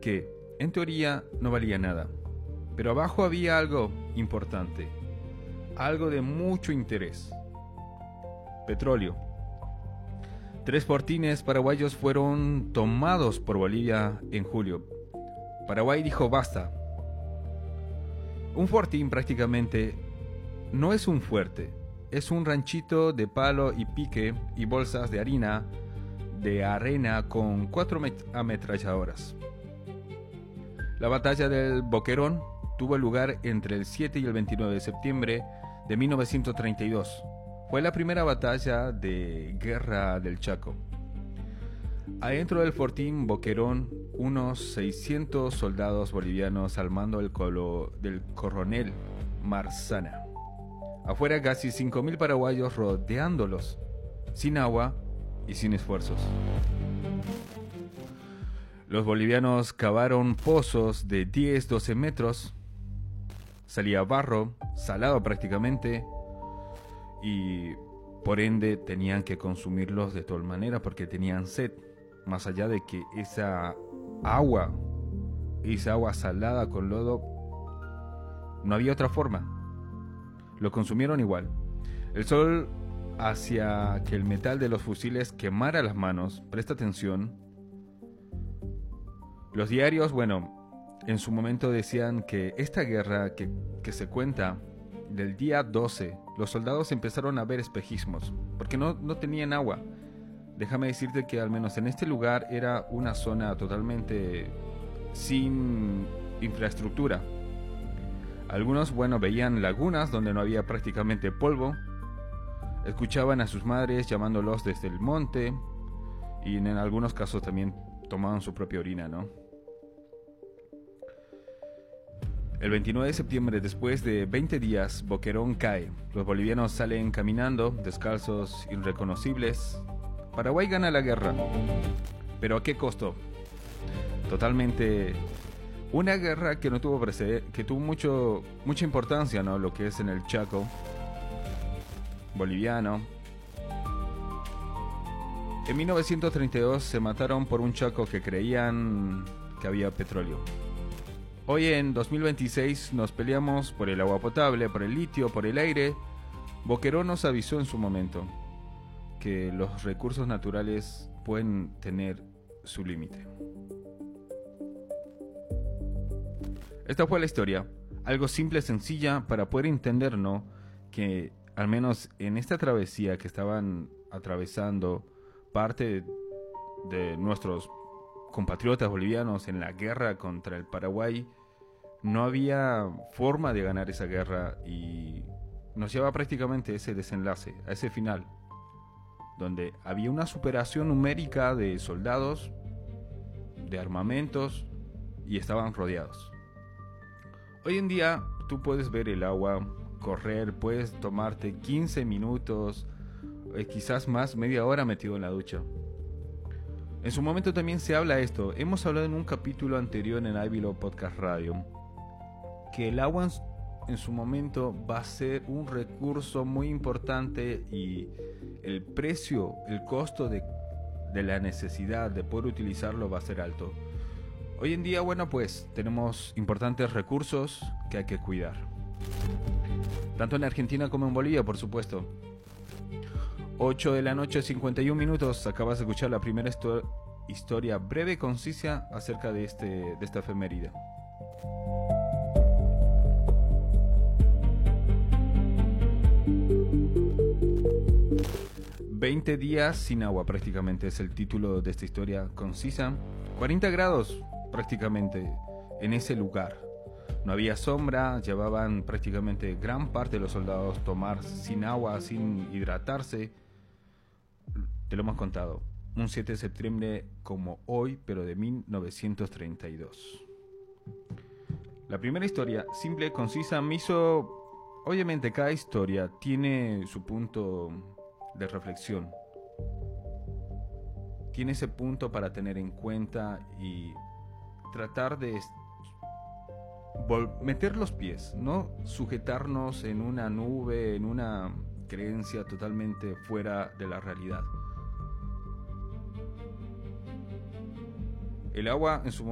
que, en teoría, no valía nada. Pero abajo había algo importante, algo de mucho interés. Petróleo. 3 fortines paraguayos fueron tomados por Bolivia en julio. Paraguay dijo basta. Un fortín prácticamente no es un fuerte, es un ranchito de palo y pique y bolsas de arena con 4 ametralladoras. La batalla del Boquerón tuvo lugar entre el 7 y el 29 de septiembre de 1932. Fue la primera batalla de Guerra del Chaco. Adentro del fortín Boquerón, unos 600 soldados bolivianos al mando del coronel Marzana. Afuera casi 5.000 paraguayos rodeándolos, sin agua y sin esfuerzos. Los bolivianos cavaron pozos de 10-12 metros. Salía barro, salado prácticamente, y por ende tenían que consumirlos de todas maneras porque tenían sed. Más allá de que esa agua salada con lodo, no había otra forma. Lo consumieron igual. El sol hacía que el metal de los fusiles quemara las manos. Presta atención. Los diarios, en su momento decían que esta guerra que se cuenta del día 12, los soldados empezaron a ver espejismos, porque no tenían agua. Déjame decirte que al menos en este lugar era una zona totalmente sin infraestructura. Algunos, veían lagunas donde no había prácticamente polvo, escuchaban a sus madres llamándolos desde el monte y en algunos casos también tomaban su propia orina, ¿no? El 29 de septiembre, después de 20 días, Boquerón cae. Los bolivianos salen caminando, descalzos, irreconocibles. Paraguay gana la guerra. ¿Pero a qué costo? Totalmente una guerra que no tuvo precedente, que tuvo mucha importancia, ¿no? Lo que es en el Chaco boliviano. En 1932 se mataron por un Chaco que creían que había petróleo. Hoy en 2026 nos peleamos por el agua potable, por el litio, por el aire. Boquerón nos avisó en su momento que los recursos naturales pueden tener su límite. Esta fue la historia, algo simple, sencilla para poder entender, ¿no? Que al menos en esta travesía que estaban atravesando parte de nuestros compatriotas bolivianos en la guerra contra el Paraguay, no había forma de ganar esa guerra y nos lleva prácticamente a ese desenlace, a ese final, donde había una superación numérica de soldados, de armamentos y estaban rodeados. Hoy en día tú puedes ver el agua correr, puedes tomarte 15 minutos, quizás más, media hora metido en la ducha. En su momento también se habla esto. Hemos hablado en un capítulo anterior en Ávilo Podcast Radio que el agua en su momento va a ser un recurso muy importante y el precio, el costo de la necesidad de poder utilizarlo va a ser alto. Hoy en día, tenemos importantes recursos que hay que cuidar. Tanto en Argentina como en Bolivia, por supuesto. 8 de la noche, 51 minutos. Acabas de escuchar la primera historia breve y concisa acerca de esta efeméride. «20 días sin agua» prácticamente es el título de esta historia concisa. 40 grados prácticamente en ese lugar. No había sombra, llevaban prácticamente gran parte de los soldados tomar sin agua, sin hidratarse. Te lo hemos contado. Un 7 de septiembre como hoy, pero de 1932. La primera historia, simple, concisa, me hizo... Obviamente cada historia tiene su punto de reflexión. Tiene ese punto para tener en cuenta y tratar de meter los pies, no sujetarnos en una nube, en una creencia totalmente fuera de la realidad. El agua en su